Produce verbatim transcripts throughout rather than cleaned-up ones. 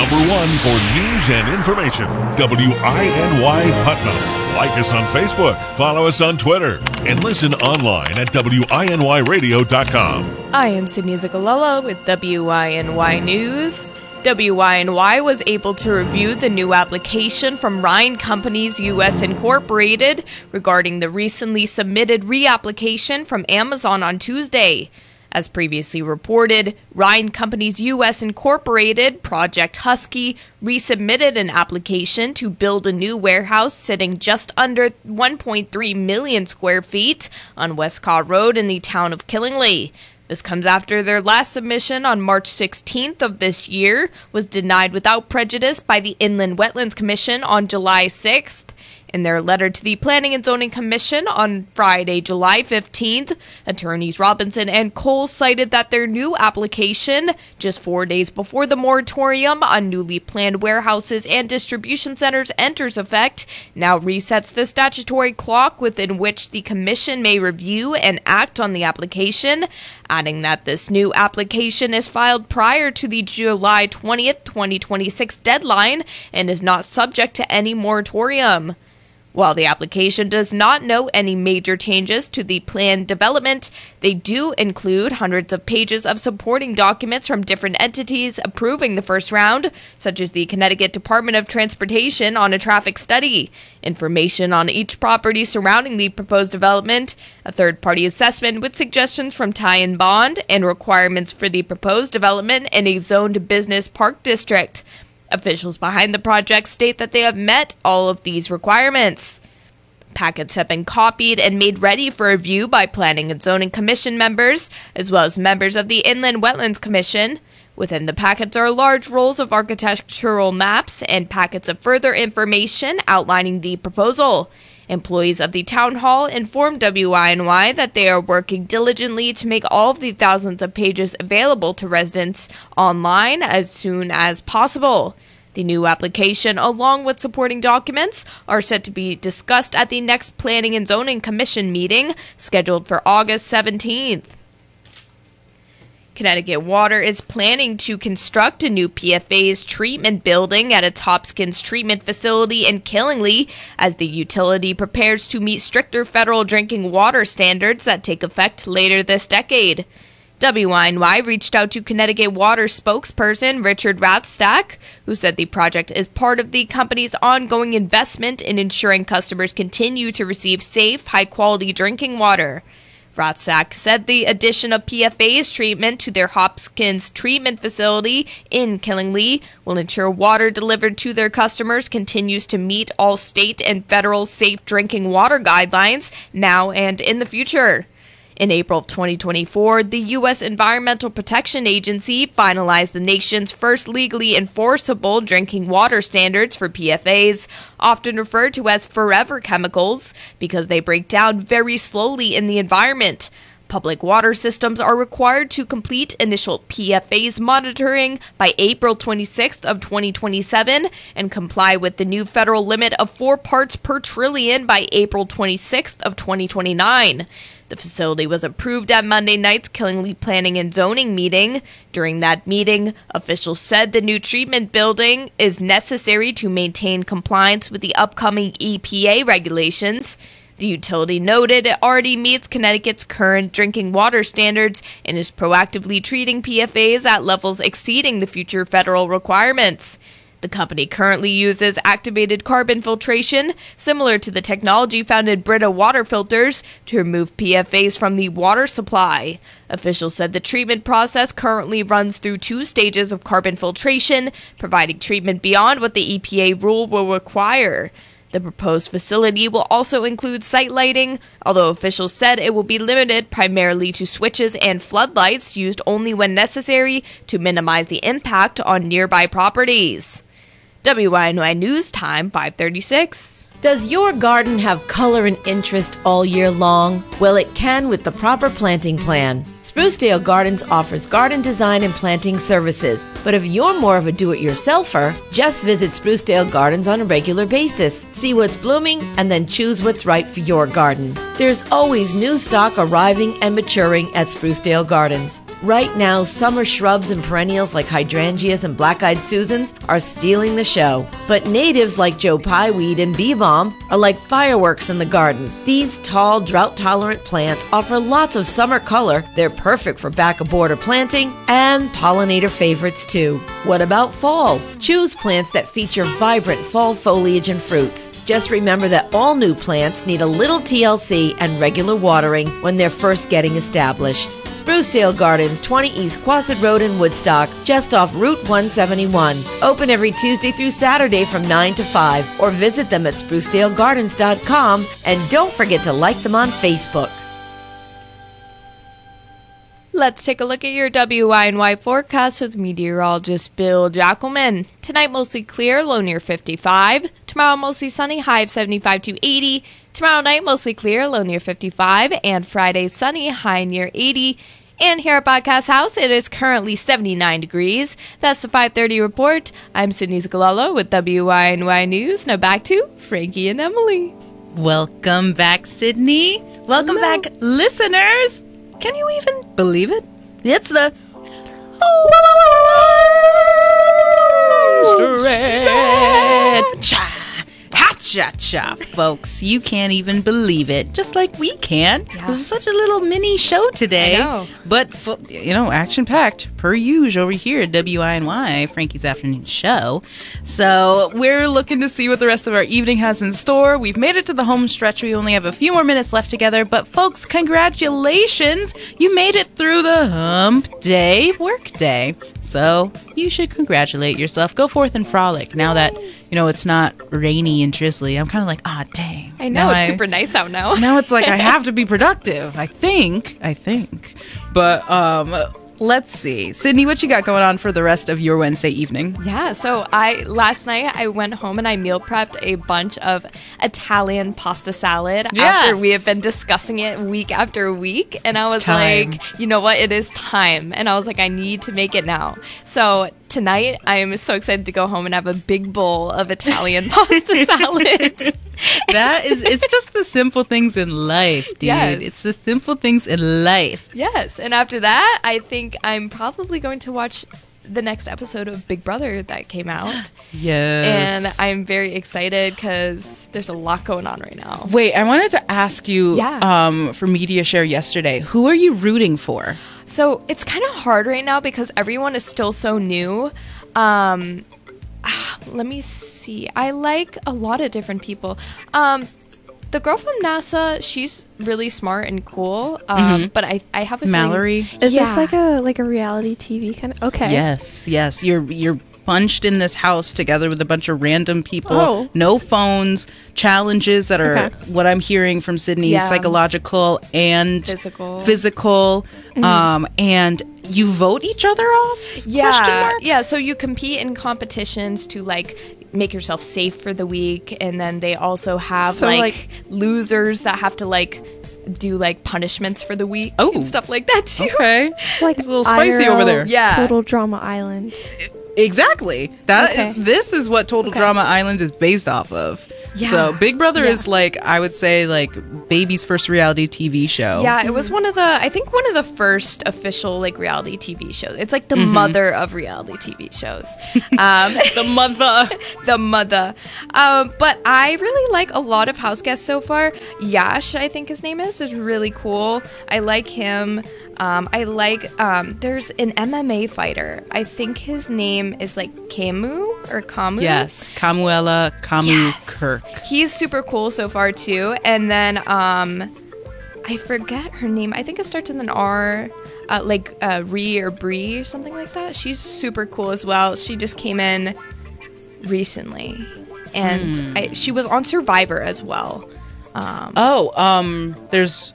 number one for news and information, W I N Y Putnam. Like us on Facebook, follow us on Twitter, and listen online at W I N Y radio dot com. I am Sydney Zigalala with W I N Y News. W I N Y was able to review the new application from Ryan Companies U S Incorporated regarding the recently submitted reapplication from Amazon on Tuesday. As previously reported, Ryan Companies U S Incorporated, Project Husky, resubmitted an application to build a new warehouse sitting just under one point three million square feet on Westcott Road in the town of Killingly. This comes after their last submission on March sixteenth of this year was denied without prejudice by the Inland Wetlands Commission on July sixth. In their letter to the Planning and Zoning Commission on Friday, July fifteenth, attorneys Robinson and Cole cited that their new application, just four days before the moratorium on newly planned warehouses and distribution centers enters effect, now resets the statutory clock within which the Commission may review and act on the application, adding that this new application is filed prior to the July twentieth, twenty twenty-six deadline and is not subject to any moratorium. While the application does not note any major changes to the planned development, they do include hundreds of pages of supporting documents from different entities approving the first round, such as the Connecticut Department of Transportation on a traffic study, information on each property surrounding the proposed development, a third-party assessment with suggestions from Ty and Bond, and requirements for the proposed development in a zoned business park district. Officials behind the project state that they have met all of these requirements. Packets have been copied and made ready for review by Planning and Zoning Commission members, as well as members of the Inland Wetlands Commission. Within the packets are large rolls of architectural maps and packets of further information outlining the proposal. Employees of the town hall informed W I N Y that they are working diligently to make all of the thousands of pages available to residents online as soon as possible. The new application, along with supporting documents, are set to be discussed at the next Planning and Zoning Commission meeting, scheduled for August seventeenth. Connecticut Water is planning to construct a new P F A's treatment building at its Hopkins treatment facility in Killingly as the utility prepares to meet stricter federal drinking water standards that take effect later this decade. W I N Y reached out to Connecticut Water spokesperson Richard Rathstack, who said the project is part of the company's ongoing investment in ensuring customers continue to receive safe, high-quality drinking water. Rathsack said the addition of P F A's treatment to their Hopkins treatment facility in Killingly will ensure water delivered to their customers continues to meet all state and federal safe drinking water guidelines now and in the future. In April of twenty twenty-four, the U S Environmental Protection Agency finalized the nation's first legally enforceable drinking water standards for P F A's, often referred to as forever chemicals, because they break down very slowly in the environment. Public water systems are required to complete initial P F A's monitoring by April twenty-sixth of twenty twenty-seven and comply with the new federal limit of four parts per trillion by April twenty-sixth of twenty twenty-nine. The facility was approved at Monday night's Killingly Planning and Zoning meeting. During that meeting, officials said the new treatment building is necessary to maintain compliance with the upcoming E P A regulations. The utility noted it already meets Connecticut's current drinking water standards and is proactively treating P F A's at levels exceeding the future federal requirements. The company currently uses activated carbon filtration, similar to the technology found in Brita water filters, to remove P F A's from the water supply. Officials said the treatment process currently runs through two stages of carbon filtration, providing treatment beyond what the E P A rule will require. The proposed facility will also include site lighting, although officials said it will be limited primarily to switches and floodlights used only when necessary to minimize the impact on nearby properties. W I N Y News Time, five thirty-six. Does your garden have color and interest all year long? Well, it can with the proper planting plan. Sprucedale Gardens offers garden design and planting services. But if you're more of a do-it-yourselfer, just visit Sprucedale Gardens on a regular basis. See what's blooming and then choose what's right for your garden. There's always new stock arriving and maturing at Sprucedale Gardens. Right now, summer shrubs and perennials like hydrangeas and black-eyed Susans are stealing the show. But natives like Joe Pye weed and bee balm are like fireworks in the garden. These tall, drought-tolerant plants offer lots of summer color. They're perfect for back-of-border planting and pollinator favorites too. What about fall? Choose plants that feature vibrant fall foliage and fruits. Just remember that all new plants need a little T L C and regular watering when they're first getting established. Sprucedale Gardens, twenty East Quasit Road in Woodstock, just off Route one seventy-one. Open every Tuesday through Saturday from nine to five, or visit them at sprucedale gardens dot com, and don't forget to like them on Facebook. Let's take a look at your W I N Y forecast with meteorologist Bill Jackelman. Tonight, mostly clear, low near fifty-five. Tomorrow, mostly sunny, high of seventy-five to eighty. Tomorrow night, mostly clear, low near fifty-five. And Friday, sunny, high near eighty. And here at Podcast House, it is currently seventy-nine degrees. That's the five thirty report. I'm Sydney Zagalolo with W I N Y News. Now back to Frankie and Emily. Welcome back, Sydney. Welcome Hello. back, listeners. Can you even believe it? It's the Stretch. Ha-cha-cha, folks. You can't even believe it. Just like we can. Yeah. This is such a little mini show today. I know. But, fu- you know, action-packed, per usual, over here at W I N Y, Frankie's Afternoon Show. So we're looking to see what the rest of our evening has in store. We've made it to the home stretch. We only have a few more minutes left together. But, folks, congratulations. You made it through the hump day work day. So you should congratulate yourself. Go forth and frolic now that, you know, it's not rainy and drizzly. I'm kind of like, ah, dang. I know, Now it's I- super nice out now. now it's like I have to be productive. I think. I think. But um let's see. Sydney, what you got going on for the rest of your Wednesday evening? Yeah, so I last night I went home and I meal prepped a bunch of Italian pasta salad after we have Yes. been discussing it week after week, and I It's was time. like, you know what, it is time, and I was like, I need to make it now. So tonight I am so excited to go home and have a big bowl of Italian pasta salad. That is it's just the simple things in life, dude. Yes. It's the simple things in life. Yes, and after that, I think I'm probably going to watch the next episode of Big Brother that came out. Yes. And I'm very excited because there's a lot going on right now. Wait, I wanted to ask you Yeah. um for Media Share yesterday, who are you rooting for? So it's kind of hard right now because everyone is still so new. Um, ah, let me see. I like a lot of different people. Um, the girl from NASA, she's really smart and cool. Um, but I, I have a feeling- Mallory? Is Yeah. this like a like a reality T V kind of? Okay. Yes, yes. You're you're bunched in this house together with a bunch of random people. Oh. No phones. Challenges that are Okay. what I'm hearing from Sydney, Yeah. psychological and Physical. Physical. Um, and you vote each other off? Question Yeah, mark? yeah. So you compete in competitions to like make yourself safe for the week, and then they also have So, like, like- losers that have to like do like punishments for the week Oh. and stuff like that too. Okay. It's like It's a little spicy over there. Yeah. Total Drama Island. Exactly. That Okay. is, this is what Total Okay. Drama Island is based off of. Yeah. So Big Brother Yeah. is like, I would say, like baby's first reality T V show. Yeah, it was one of the I think one of the first official like reality T V shows. It's like the mother of reality T V shows. Um, The mother. the mother. Um, but I really like a lot of house guests so far. Yash, I think his name is, is really cool. I like him. Um, I like, um, there's an M M A fighter. I think his name is like Camu or Camu. Yes. Kamuela Kamu Yes. Kirk. He's super cool so far too. And then, um, I forget her name. I think it starts with an R, uh, like uh, Ree or Bree or something like that. She's super cool as well. She just came in recently, and Hmm. I, she was on Survivor as well. Um, Oh, um, there's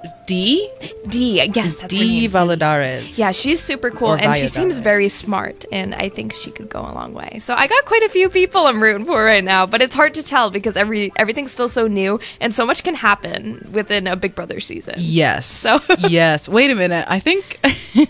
D? D, yes, that's her D name. Valadares. Yeah, she's super cool, Or and she seems Valladares. very smart, and I think she could go a long way. So I got quite a few people I'm rooting for right now, but it's hard to tell because every everything's still so new, and so much can happen within a Big Brother season. Yes. So- yes. Wait a minute. I think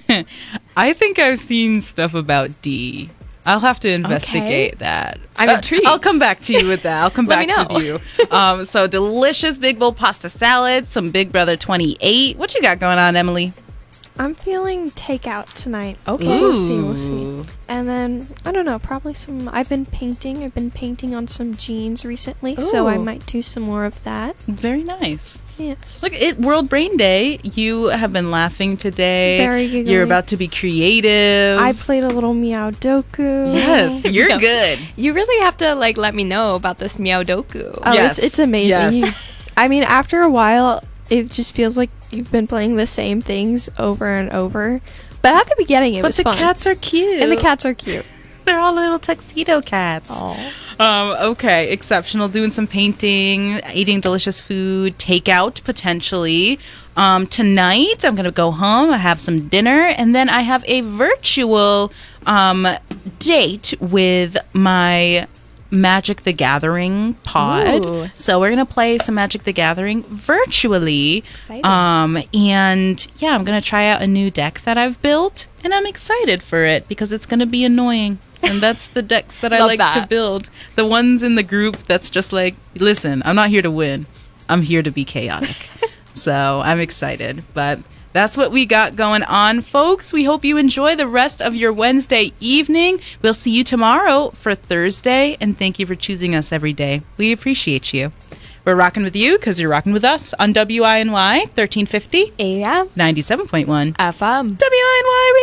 I think I've seen stuff about D. I'll have to investigate that. I'm Uh, intrigued. I'll come back to you with that. I'll come Let back me know. with you. Um, so delicious big bowl pasta salad, some Big Brother twenty-eight. What you got going on, Emily? I'm feeling takeout tonight. Okay. We'll see, we'll see. And then, I don't know, probably some, I've been painting. I've been painting on some jeans recently, so I Ooh. might do some more of that. Very nice. Yes. Look, it World Brain Day. You have been laughing today. Very giggly. You're about to be creative. I played a little Meow Doku. Yes, you're Yeah. good. You really have to like let me know about this Meowdoku. Oh, Yes. it's, it's amazing. Yes. You- I mean, after a while, it just feels like you've been playing the same things over and over. But at the beginning, it But was the fun. cats are cute. and the cats are cute. They're all little tuxedo cats. Um, okay, exceptional. Doing some painting, eating delicious food, takeout potentially. Um, tonight, I'm going to go home, I have some dinner, and then I have a virtual um, date with my Magic the Gathering pod. Ooh. So we're going to play some Magic the Gathering virtually. Exciting. Um, and yeah, I'm going to try out a new deck that I've built, and I'm excited for it because it's going to be annoying. And that's the decks that I Love like that. to build. The ones in the group that's just like, listen, I'm not here to win. I'm here to be chaotic. So I'm excited. But that's what we got going on, folks. We hope you enjoy the rest of your Wednesday evening. We'll see you tomorrow for Thursday. And thank you for choosing us every day. We appreciate you. We're rocking with you because you're rocking with us on W I N Y thirteen fifty, A M ninety-seven point one F M. W I N Y